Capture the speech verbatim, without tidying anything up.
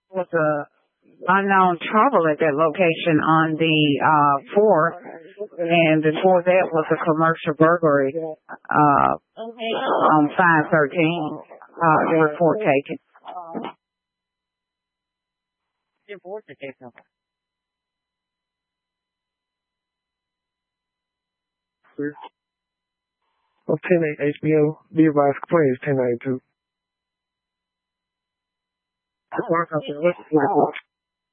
was a unknown trouble at that location on the uh fourth, and before that was a commercial burglary uh on five thirteen. Uh, the report taken. Of ten eight H B O, be advised, complaint is ten ninety-two.